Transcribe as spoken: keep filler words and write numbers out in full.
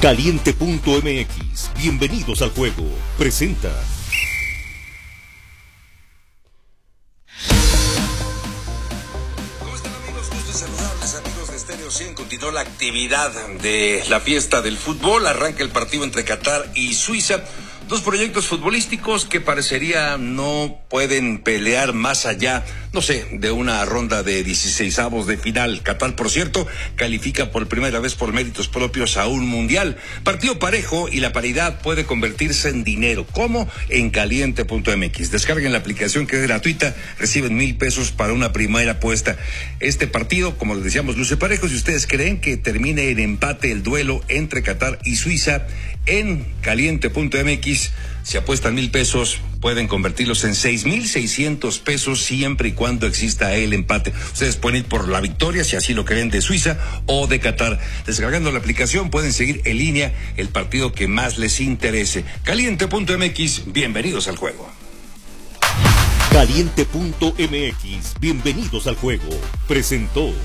Caliente punto m x, bienvenidos al juego, presenta. ¿Cómo están, amigos? Gusto saludarles, amigos de Estéreo cien. Continuó la actividad de la fiesta del fútbol. Arranca el partido entre Qatar y Suiza. Dos proyectos futbolísticos que parecería no pueden pelear más allá, no sé, de una ronda de dieciseisavos de final. Qatar, por cierto, califica por primera vez por méritos propios a un mundial. Partido parejo y la paridad puede convertirse en dinero. ¿Cómo? En caliente punto m x. Descarguen la aplicación que es gratuita, reciben mil pesos para una primera apuesta. Este partido, como les decíamos, luce parejo. Si ustedes creen que termine en empate el duelo entre Qatar y Suiza, en caliente punto m x, si apuestan mil pesos, pueden convertirlos en seis mil seiscientos pesos siempre y cuando exista el empate. Ustedes pueden ir por la victoria, si así lo creen, de Suiza o de Qatar. Descargando la aplicación pueden seguir en línea el partido que más les interese. caliente punto m x, bienvenidos al juego. Caliente punto m x, bienvenidos al juego, presentó.